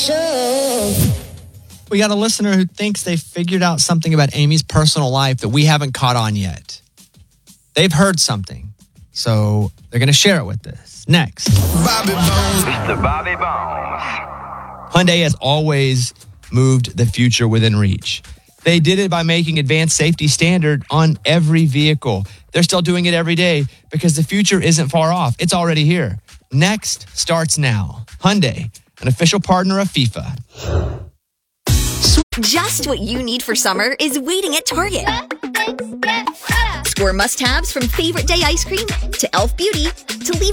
We got a listener who thinks they figured out something about Amy's personal life that we haven't caught on yet. They've heard something, so they're going to share it with us. Next. Bobby Bones. Mr. Bobby Bones. Hyundai has always moved the future within reach. They did it by making advanced safety standard on every vehicle. They're still doing it every day because the future isn't far off. It's already here. Next starts now. Hyundai, an official partner of FIFA. Just what you need for summer is waiting at Target. Score must-haves from favorite day ice cream to Elf Beauty to leave